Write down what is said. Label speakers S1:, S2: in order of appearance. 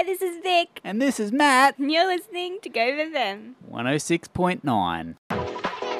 S1: Hi, this is Vic.
S2: And this is Matt.
S1: And you're listening to Go For Them.
S2: 106.9.